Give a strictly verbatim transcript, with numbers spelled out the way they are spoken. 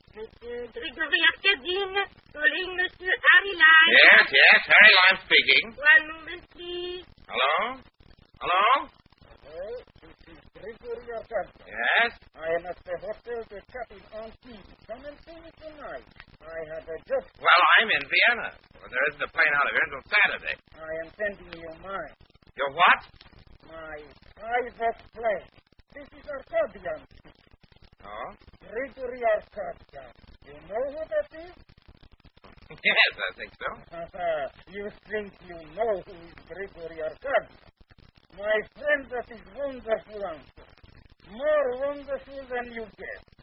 Monsieur Grigory Arkadine, calling Monsieur Harry Lime. Yes, yes, Harry Lime speaking. One moment, please. Hello? Hello? Hello, this is Grigory Arkadine. Yes? I am at the Hotel de Capit Antibes. Come and see me tonight. I have a job. Well, I'm in Vienna. Well, there isn't a plane out of here until Saturday. I am sending you mine. Your what? My private plane. This is Arkadian. Oh? Grigory Arkadian. You know who that is? Yes, I think so. You think you know who is Grigory Arkadian? My friend, that is wonderful answer. More wonderful than you guess.